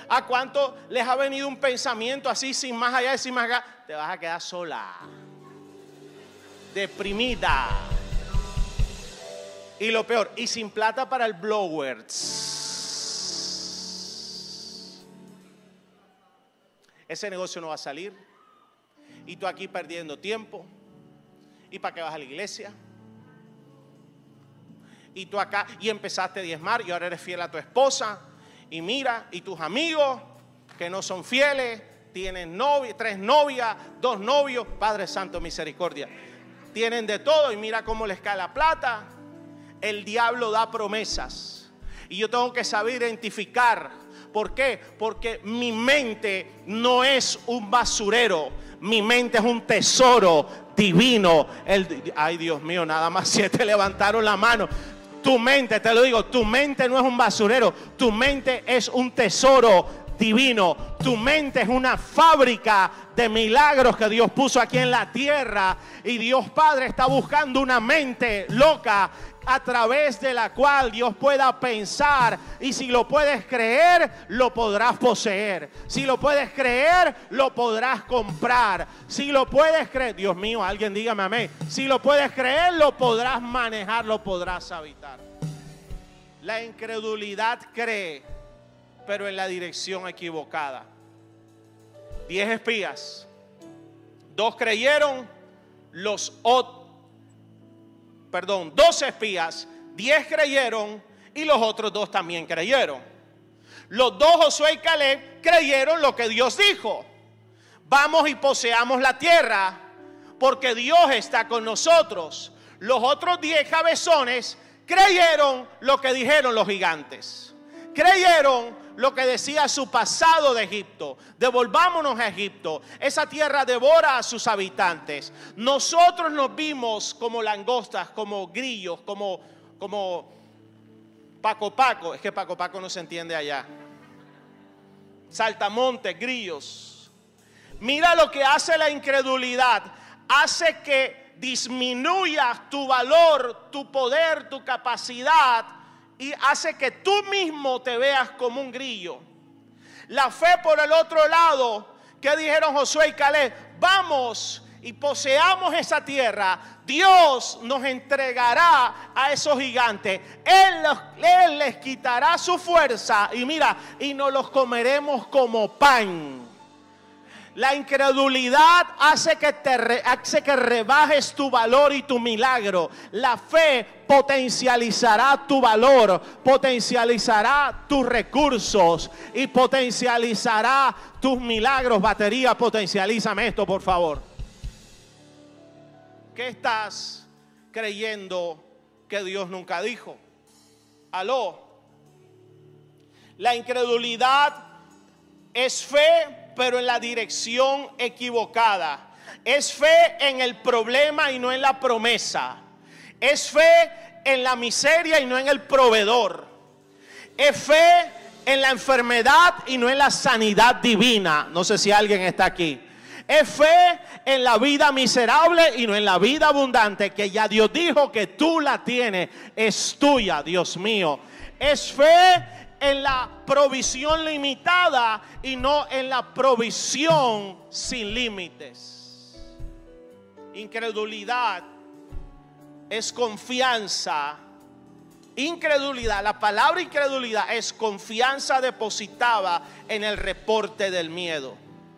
¿A cuánto les ha venido un pensamiento así sin más allá y sin más acá? Te vas a quedar sola, deprimida. Y lo peor, y sin plata para el blower. Ese negocio no va a salir. Y tú aquí perdiendo tiempo. ¿Y para qué vas a la iglesia? Y tú acá, y empezaste a diezmar y ahora eres fiel a tu esposa. Y mira, y tus amigos que no son fieles, tienen 3 novias, 2 novios, Padre Santo, misericordia. Tienen de todo y mira cómo les cae la plata. El diablo da promesas. Y yo tengo que saber identificar. ¿Por qué? Porque mi mente no es un basurero. Mi mente es un tesoro divino. Ay, Dios mío, nada más 7 levantaron la mano. Tu mente, te lo digo, tu mente no es un basurero. Tu mente es un tesoro divino. Tu mente es una fábrica de milagros que Dios puso aquí en la tierra. Y Dios Padre está buscando una mente loca a través de la cual Dios pueda pensar. Y si lo puedes creer, lo podrás poseer. Si lo puedes creer, lo podrás comprar. Si lo puedes creer, Dios mío, alguien dígame amén. Si lo puedes creer, lo podrás manejar, lo podrás habitar. La incredulidad cree, pero en la dirección equivocada. 10 espías, 2 creyeron, 12 espías, 10 creyeron y los otros 2 también creyeron. Los 2, Josué y Caleb, creyeron lo que Dios dijo. Vamos y poseamos la tierra porque Dios está con nosotros. Los otros 10 cabezones creyeron lo que dijeron los gigantes. Creyeron lo que decía su pasado de Egipto. Devolvámonos a Egipto. Esa tierra devora a sus habitantes. Nosotros nos vimos como langostas, como grillos, como Paco. Es que Paco no se entiende allá. Saltamontes, grillos. Mira lo que hace la incredulidad. Hace que disminuya tu valor, tu poder, tu capacidad. Y hace que tú mismo te veas como un grillo. La fe por el otro lado, ¿qué dijeron Josué y Caleb? Vamos y poseamos esa tierra. Dios nos entregará a esos gigantes. Él les quitará su fuerza. Y mira, y nos los comeremos como pan. La incredulidad hace que rebajes tu valor y tu milagro. La fe potencializará tu valor, potencializará tus recursos y potencializará tus milagros. Batería, potencialízame esto, por favor. ¿Qué estás creyendo que Dios nunca dijo? Aló. La incredulidad es fe, pero en la dirección equivocada. Es fe en el problema y no en la promesa. Es fe en la miseria y no en el proveedor. Es fe en la enfermedad y no en la sanidad divina. No sé si alguien está aquí. Es fe en la vida miserable y no en la vida abundante, que ya Dios dijo que tú la tienes, es tuya, Dios mío. Es fe en la provisión limitada y no en la provisión sin límites. Incredulidad es confianza. Incredulidad, la palabra incredulidad es confianza depositada en el reporte del miedo.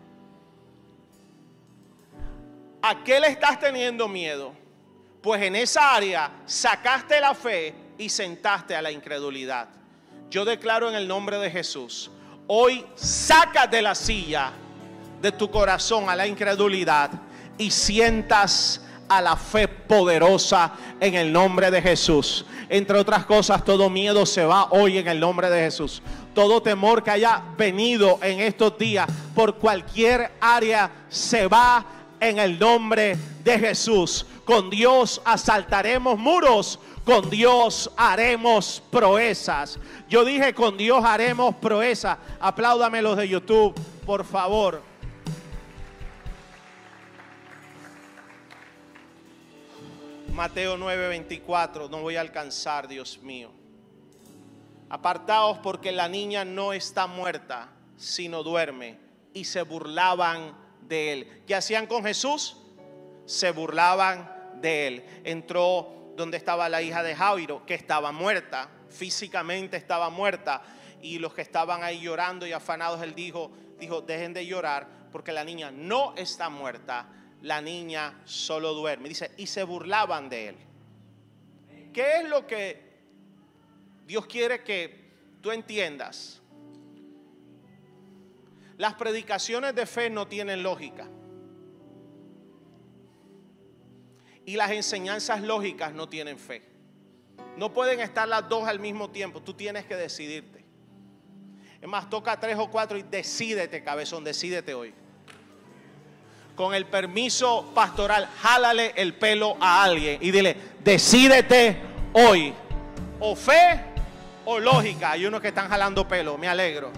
¿A qué le estás teniendo miedo? Pues en esa área sacaste la fe y sentaste a la incredulidad. Yo declaro en el nombre de Jesús, hoy saca de la silla de tu corazón a la incredulidad y sientas a la fe poderosa en el nombre de Jesús. Entre otras cosas, todo miedo se va hoy en el nombre de Jesús. Todo temor que haya venido en estos días por cualquier área se va en el nombre de Jesús. Con Dios asaltaremos muros. Con Dios haremos proezas. Yo dije con Dios haremos proezas. Apláudame los de YouTube, por favor. Mateo 9:24. No voy a alcanzar, Dios mío. Apartaos porque la niña no está muerta, sino duerme. Y se burlaban de él. ¿Qué hacían con Jesús? Se burlaban de él. Entró donde estaba la hija de Jairo, que estaba muerta, físicamente estaba muerta. Y los que estaban ahí llorando y afanados, él dijo, dejen de llorar, porque la niña no está muerta, la niña solo duerme. Dice, y se burlaban de él. ¿Qué es lo que Dios quiere que tú entiendas? Las predicaciones de fe no tienen lógica. Y las enseñanzas lógicas no tienen fe. No pueden estar las dos al mismo tiempo. Tú tienes que decidirte. Es más, toca 3 o 4 y decídete, cabezón, decídete hoy. Con el permiso pastoral, jálale el pelo a alguien y dile, decídete hoy. O fe o lógica. Hay unos que están jalando pelo, me alegro.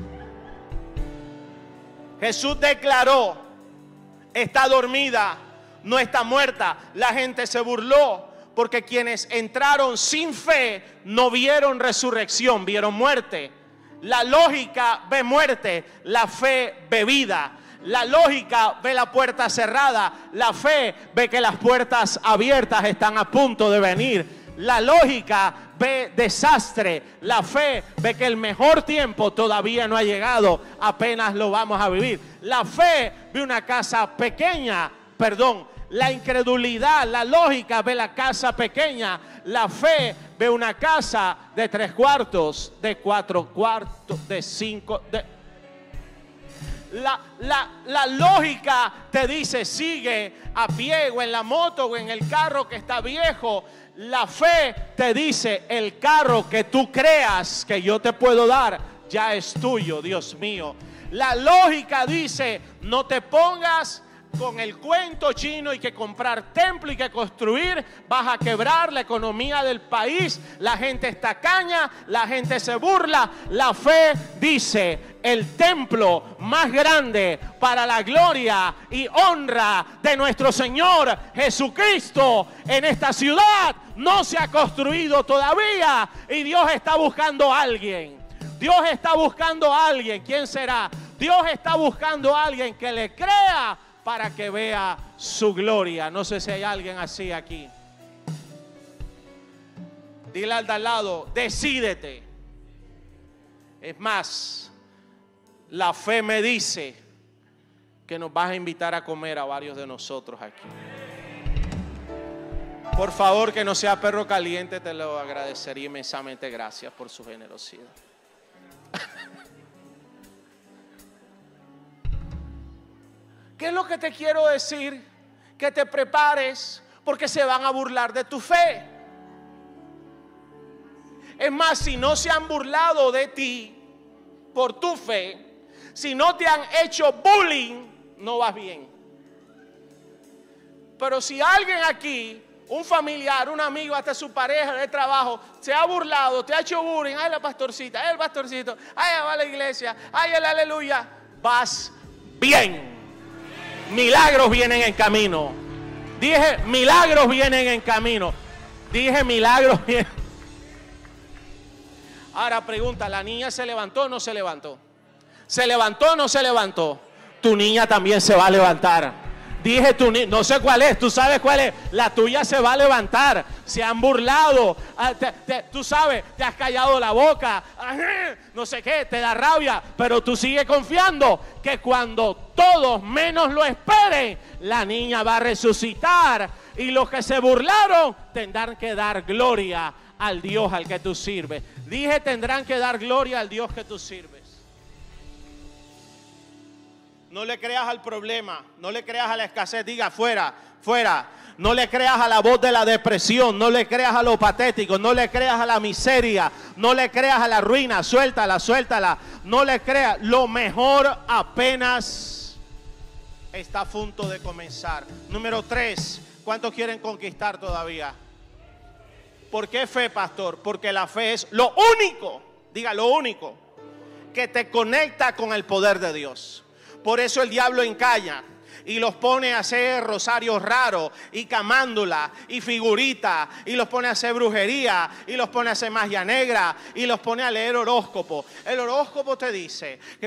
Jesús declaró, está dormida, no está muerta. La gente se burló porque quienes entraron sin fe no vieron resurrección, vieron muerte. La lógica ve muerte, la fe ve vida. La lógica ve la puerta cerrada, la fe ve que las puertas abiertas están a punto de venir. La lógica ve desastre, la fe ve que el mejor tiempo todavía no ha llegado, apenas lo vamos a vivir. La fe ve una casa pequeña, la incredulidad, la lógica ve la casa pequeña, la fe ve una casa de 3 cuartos, de 4 cuartos, de 5. La lógica te dice sigue a pie o en la moto o en el carro que está viejo. La fe te dice el carro que tú creas que yo te puedo dar ya es tuyo, Dios mío. La lógica dice no te pongas con el cuento chino y que comprar templo y que construir, vas a quebrar la economía del país, la gente es tacaña, la gente se burla. La fe dice el templo más grande para la gloria y honra de nuestro Señor Jesucristo en esta ciudad no se ha construido todavía y Dios está buscando a alguien. Dios está buscando a alguien. ¿Quién será? Dios está buscando a alguien que le crea para que vea su gloria. No sé si hay alguien así aquí. Dile al de al lado, decídete. Es más, la fe me dice que nos vas a invitar a comer a varios de nosotros aquí. Por favor, que no sea perro caliente, te lo agradecería inmensamente. Gracias por su generosidad. ¿Qué es lo que te quiero decir? Que te prepares porque se van a burlar de tu fe. Es más, si no se han burlado de ti por tu fe, si no te han hecho bullying, no vas bien. Pero si alguien aquí, un familiar, un amigo, hasta su pareja de trabajo, se ha burlado, te ha hecho bullying, ay la pastorcita, ay el pastorcito, ay va a la iglesia, ay el aleluya, vas bien. Milagros vienen en camino. Dije, milagros vienen en camino. Dije, milagros vienen. Ahora pregunta, ¿la niña se levantó o no se levantó? ¿Se levantó o no se levantó? Tu niña también se va a levantar. Dije tu niña, no sé cuál es, tú sabes cuál es. La tuya se va a levantar. Se han burlado, tú sabes, te has callado la boca, no sé qué, te da rabia, pero tú sigues confiando que cuando todos menos lo esperen, la niña va a resucitar y los que se burlaron tendrán que dar gloria al Dios al que tú sirves. Dije, tendrán que dar gloria al Dios que tú sirves. No le creas al problema, no le creas a la escasez, diga fuera, fuera. No le creas a la voz de la depresión, no le creas a lo patético, no le creas a la miseria, no le creas a la ruina, suéltala, suéltala. No le creas, lo mejor apenas está a punto de comenzar. Número 3, ¿cuántos quieren conquistar todavía? ¿Por qué fe, pastor? Porque la fe es lo único, diga lo único, que te conecta con el poder de Dios. Por eso el diablo encalla y los pone a hacer rosarios raros y camándula y figurita y los pone a hacer brujería y los pone a hacer magia negra y los pone a leer horóscopo. El horóscopo te dice